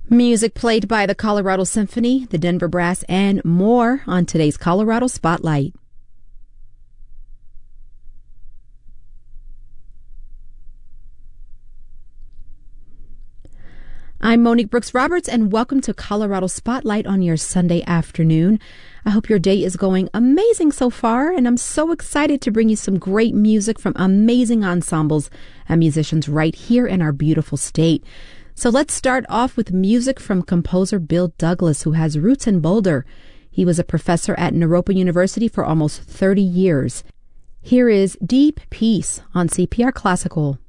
Music played by the Colorado Symphony, the Denver Brass, and more on today's Colorado Spotlight. I'm Monique Brooks Roberts, and welcome to Colorado Spotlight on your Sunday afternoon. I hope your day is going amazing so far, and I'm so excited to bring you some great music from amazing ensembles and musicians right here in our beautiful state. So let's start off with music from composer Bill Douglas, who has roots in Boulder. He was a professor at Naropa University for almost 30 years. Here is Deep Peace on CPR Classical.